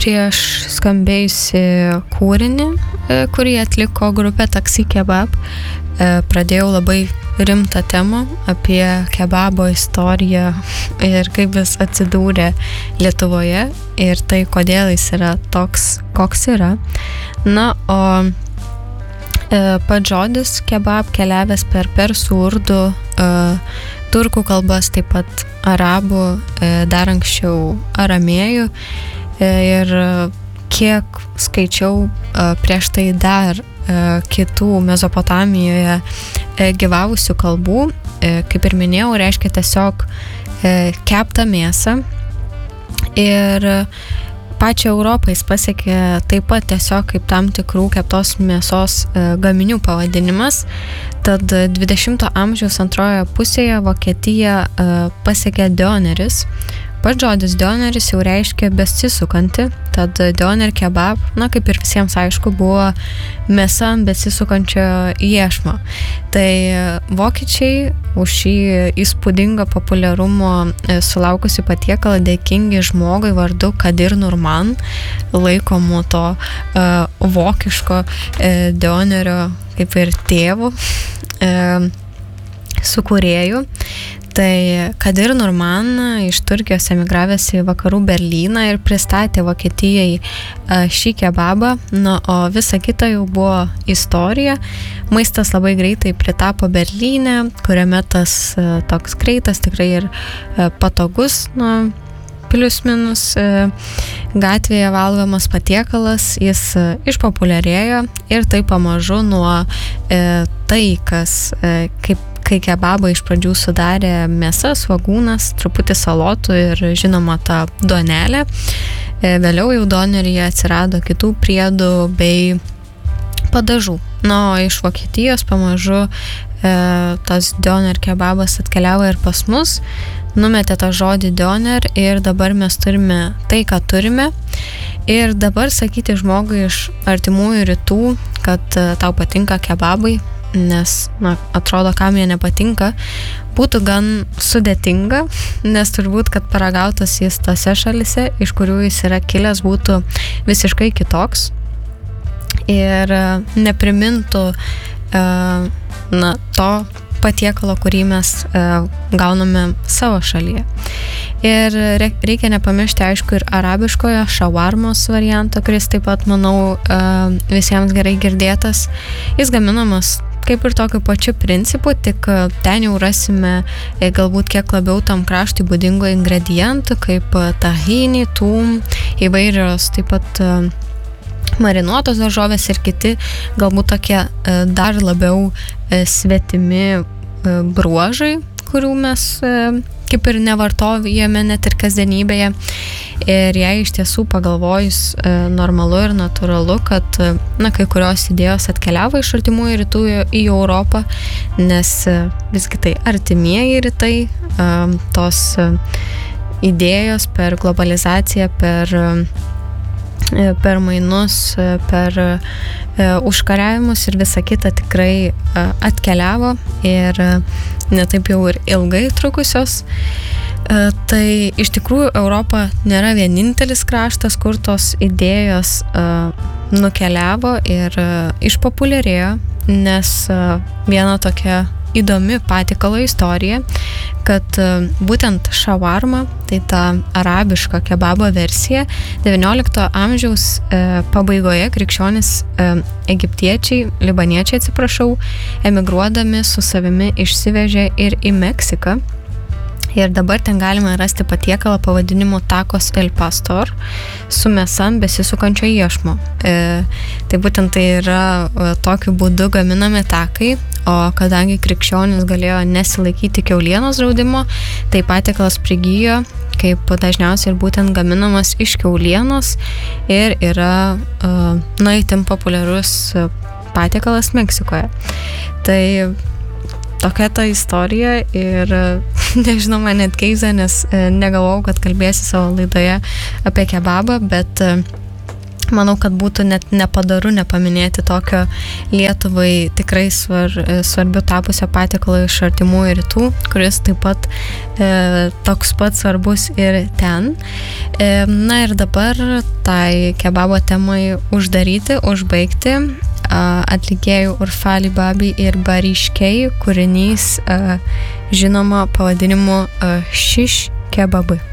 prieš skambėjusi kūrinį, kurį atliko grupė Taksi Kebab, pradėjau labai rimtą temą apie kebabo istoriją ir kaip jis atsidūrė Lietuvoje ir tai, kodėl jis yra toks, koks yra. Na, o pats žodis kebab keliavęs per persų, urdų, turkų kalbas, taip pat arabų, dar anksčiau aramėjų ir kiek skaičiau prieš tai dar kitų Mezopotamijoje gyvavusių kalbų, kaip ir minėjau, reiškia tiesiog keptą mėsą ir pačią Europą jis pasiekė taip pat tiesiog kaip tam tikrų keptos mėsos gaminių pavadinimas. Tad 20 amžiaus antrojoje pusėje Vokietija pasiekė dioneris. Pats žodis dioneris jau reiškia besisukanti, tad dioner kebab, na kaip ir visiems aišku, buvo mėsa ant besisukančio iešmo. Tai vokiečiai už šį įspūdingą populiarumo sulaukusi patiekalą dėkingi žmogui vardu Kadir Nurman, laikomu to vokiško dionerio kaip ir tėvų, sukūrėjų. Tai Kadir Nurman iš Turkijos emigravęs į vakarų Berlyną ir pristatė Vokietijai šį kebabą, o visa kita jau buvo istorija. Maistas labai greitai pritapo Berlyne, kuriame tas toks greitas, tikrai ir patogus, plius minus gatvėje valgomas patiekalas, jis išpopuliarėjo ir tai pamažu nuo tai, kas kai kebabą iš pradžių sudarė mėsa, svogūnas, truputį salotų ir žinoma ta duonelė. Vėliau jau doneryje atsirado kitų priedų bei padažų. O iš Vokietijos pamažu tas doner kebabas atkeliavo ir pas mus, numetė tą žodį doner ir dabar mes turime tai, ką turime. Ir dabar sakyti žmogui iš artimųjų rytų, kad tau patinka kebabai, nes, atrodo, kam jie nepatinka, būtų gan sudėtinga, nes turbūt, kad paragautas jis tose šalise, iš kurių jis yra kilęs, būtų visiškai kitoks ir neprimintų to patiekalo, kurį mes gauname savo šalyje. Ir reikia nepamiršti, aišku, ir arabiškojo šavarmos varianto, kuris taip pat, manau, visiems gerai girdėtas. Jis gaminamas kaip ir tokiu pačiu principu, tik ten jau rasime galbūt kiek labiau tam kraštui būdingų ingredientų, kaip tahini, tūm, įvairios taip pat marinuotos daržovės ir kiti galbūt tokie dar labiau svetimi bruožai, kurių mes kaip ir nevartojame net ir kasdienybėje. Ir jei iš tiesų pagalvojus normalu ir natūralu, kad kai kurios idėjos atkeliavo iš artimųjų rytų į Europą, nes visgi tai artimieji rytai, tos idėjos per globalizaciją, per mainus, per užkariavimus ir visa kita tikrai atkeliavo ir netaip jau ir ilgai trukusios. Tai iš tikrųjų Europa nėra vienintelis kraštas, kur tos idėjos nukeliavo ir išpopuliarėjo, nes viena tokia įdomi patiekalo istorija, kad būtent šavarma, tai ta arabiška kebabo versija, 19 amžiaus pabaigoje krikščionys libaniečiai, emigruodami su savimi išsivežė ir į Meksiką. Ir dabar ten galime rasti patiekalą pavadinimu tacos el pastor su mėsa ant besisukančio iešmo. Tai būtent tai yra tokiu būdu gaminami takai, o kadangi krikščionys galėjo nesilaikyti kiaulienos draudimo, tai patiekalas prigijo kaip dažniausiai ir būtent gaminamas iš kiaulienos ir yra itin populiarus patiekalas Meksikoje. Tai tokia ta istorija ir nežinau, man net keista, nes negalvojau, kad kalbėsiu savo laidoje apie kebabą, bet manau, kad būtų net nepadaru nepaminėti tokio Lietuvai tikrai svarbiu tapusio patiekalo iš artimųjų rytų, kuris taip pat toks pat svarbus ir ten. Na ir dabar tai kebabo temai užbaigti atlikėjų Urfali Babi ir Bariškei kūrinys žinoma pavadinimu Šiš kebabi.